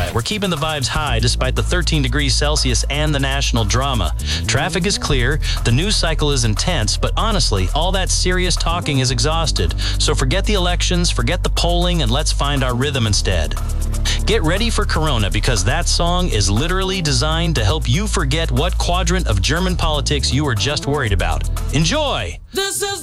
right, we're keeping the vibes high despite the 13 degrees Celsius and the national drama. Traffic is clear, the news cycle is intense, but honestly, all that serious talking is exhausted. So forget the elections, forget the polling, and let's find our rhythm instead. Get ready for Corona, because that song is literally designed to help you forget what quadrant of German politics you were just worried about. Enjoy! This is